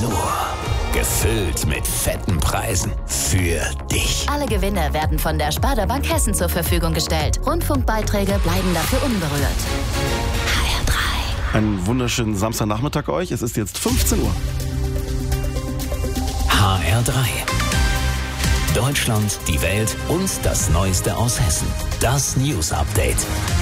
Gefüllt mit fetten Preisen für dich. Alle Gewinne werden von der Sparda Bank Hessen zur Verfügung gestellt. Rundfunkbeiträge bleiben dafür unberührt. HR3. Einen wunderschönen Samstagnachmittag euch. Es ist jetzt 15 Uhr. HR3. Deutschland, die Welt und das Neueste aus Hessen. Das News Update.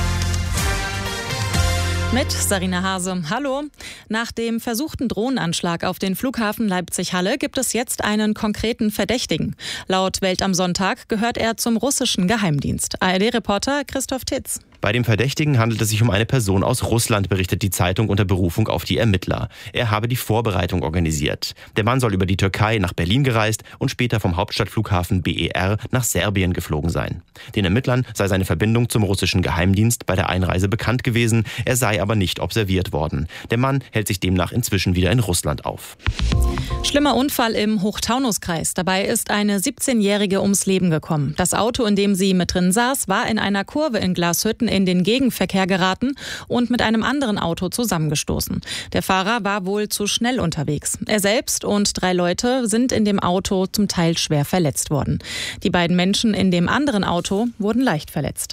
Mit Sarina Hase. Hallo. Nach dem versuchten Drohnenanschlag auf den Flughafen Leipzig-Halle gibt es jetzt einen konkreten Verdächtigen. Laut Welt am Sonntag gehört er zum russischen Geheimdienst. ARD-Reporter Christoph Titz. Bei dem Verdächtigen handelt es sich um eine Person aus Russland, berichtet die Zeitung unter Berufung auf die Ermittler. Er habe die Vorbereitung organisiert. Der Mann soll über die Türkei nach Berlin gereist und später vom Hauptstadtflughafen BER nach Serbien geflogen sein. Den Ermittlern sei seine Verbindung zum russischen Geheimdienst bei der Einreise bekannt gewesen, er sei aber nicht observiert worden. Der Mann hält sich demnach inzwischen wieder in Russland auf. Schlimmer Unfall im Hochtaunuskreis. Dabei ist eine 17-Jährige ums Leben gekommen. Das Auto, in dem sie mit drin saß, war in einer Kurve in Glashütten in den Gegenverkehr geraten und mit einem anderen Auto zusammengestoßen. Der Fahrer war wohl zu schnell unterwegs. Er selbst und 3 Leute sind in dem Auto zum Teil schwer verletzt worden. Die beiden Menschen in dem anderen Auto wurden leicht verletzt.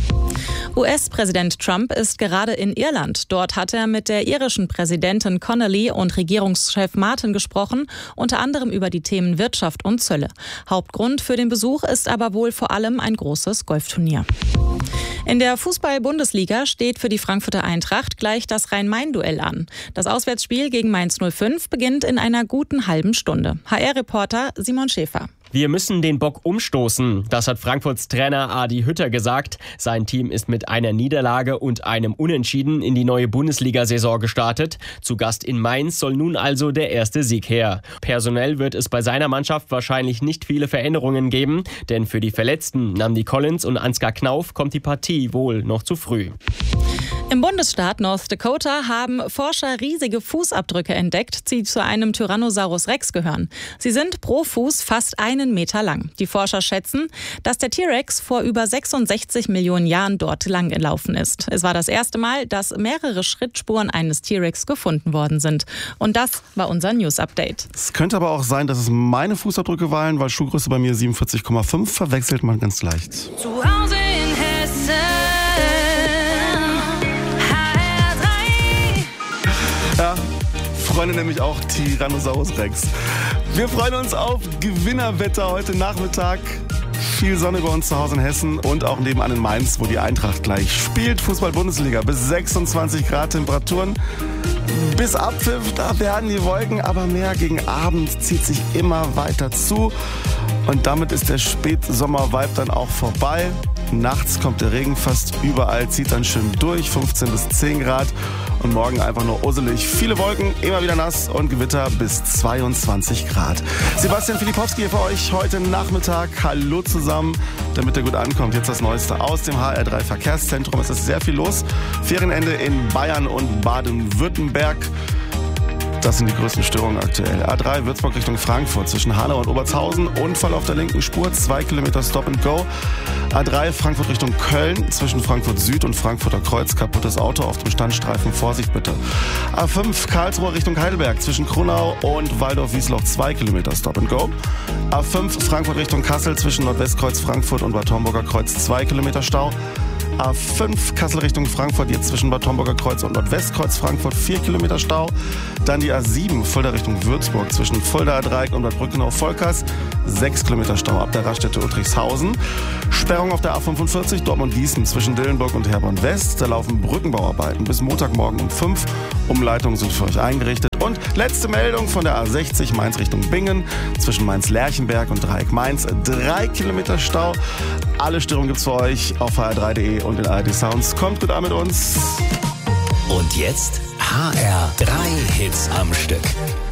US-Präsident Trump ist gerade in Irland. Dort hat er mit der irischen Präsidentin Connolly und Regierungschef Martin gesprochen, unter anderem über die Themen Wirtschaft und Zölle. Hauptgrund für den Besuch ist aber wohl vor allem ein großes Golfturnier. In der Fußball-Bundesliga steht für die Frankfurter Eintracht gleich das Rhein-Main-Duell an. Das Auswärtsspiel gegen Mainz 05 beginnt in einer guten halben Stunde. HR-Reporter Simon Schäfer. Wir müssen den Bock umstoßen, das hat Frankfurts Trainer Adi Hütter gesagt. Sein Team ist mit einer Niederlage und einem Unentschieden in die neue Bundesliga-Saison gestartet. Zu Gast in Mainz soll nun also der erste Sieg her. Personell wird es bei seiner Mannschaft wahrscheinlich nicht viele Veränderungen geben, denn für die Verletzten Namdi Collins und Ansgar Knauf kommt die Partie wohl noch zu früh. Im Bundesstaat North Dakota haben Forscher riesige Fußabdrücke entdeckt, die zu einem Tyrannosaurus Rex gehören. Sie sind pro Fuß fast 1 Meter lang. Die Forscher schätzen, dass der T-Rex vor über 66 Millionen Jahren dort lang gelaufen ist. Es war das erste Mal, dass mehrere Schrittspuren eines T-Rex gefunden worden sind. Und das war unser News-Update. Es könnte aber auch sein, dass es meine Fußabdrücke waren, weil Schuhgröße bei mir 47,5 verwechselt man ganz leicht. Zu Hause in Hessen. Ja, Freunde nämlich auch Tyrannosaurus Rex. Wir freuen uns auf Gewinnerwetter heute Nachmittag. Viel Sonne bei uns zu Hause in Hessen und auch nebenan in Mainz, wo die Eintracht gleich spielt. Fußball-Bundesliga bis 26 Grad Temperaturen. Bis Abpfiff, da werden die Wolken aber mehr. Gegen Abend zieht sich immer weiter zu. Und damit ist der Spätsommer-Vibe dann auch vorbei. Nachts kommt der Regen fast überall, zieht dann schön durch, 15 bis 10 Grad. Und morgen einfach nur urselig. Viele Wolken, immer wieder nass und Gewitter bis 22 Grad. Sebastian Filipowski hier für euch heute Nachmittag. Hallo zusammen, damit ihr gut ankommt. Jetzt das Neueste aus dem HR3 Verkehrszentrum. Es ist sehr viel los. Ferienende in Bayern und Baden-Württemberg. Das sind die größten Störungen aktuell. A3 Würzburg Richtung Frankfurt zwischen Hanau und Obertshausen. Unfall auf der linken Spur, 2 Kilometer Stop and Go. A3 Frankfurt Richtung Köln zwischen Frankfurt Süd und Frankfurter Kreuz. Kaputtes Auto auf dem Standstreifen. Vorsicht bitte. A5 Karlsruhe Richtung Heidelberg zwischen Kronau und Waldorf-Wiesloch. 2 Kilometer Stop and Go. A5 Frankfurt Richtung Kassel zwischen Nordwestkreuz Frankfurt und Bad Homburger Kreuz. 2 Kilometer Stau. A5 Kassel Richtung Frankfurt, jetzt zwischen Bad Homburger Kreuz und Nordwestkreuz Frankfurt, 4 Kilometer Stau. Dann die A7 Fulda Richtung Würzburg zwischen Fuldaer Dreieck und Bad Brückenau-Volkers, 6 Kilometer Stau ab der Raststätte Uttrichshausen. Sperrung auf der A45 Dortmund-Gießen zwischen Dillenburg und Herborn West. Da laufen Brückenbauarbeiten bis Montagmorgen um 5. Umleitungen sind für euch eingerichtet. Und letzte Meldung von der A60 Mainz Richtung Bingen zwischen Mainz-Lerchenberg und Dreieck Mainz, 3 Kilometer Stau. Alle Störungen gibt's für euch auf hr3.de und den ARD Sounds. Kommt gut an mit uns. Und jetzt HR3 Hits am Stück.